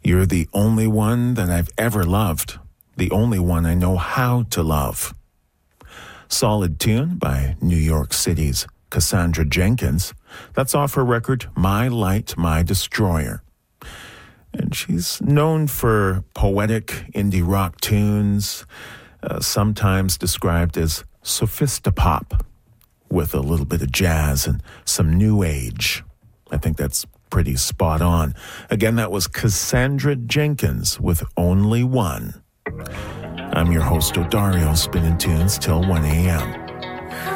You're the only one that I've ever loved, the only one I know how to love. Solid tune by New York City's Cassandra Jenkins. That's off her record, My Light, My Destroyer. And she's known for poetic indie rock tunes, sometimes described as sophistopop, with a little bit of jazz and some new age. I think that's pretty spot on. Again, that was Cassandra Jenkins with Only One. I'm your host, Odario, spinning tunes till 1 a.m.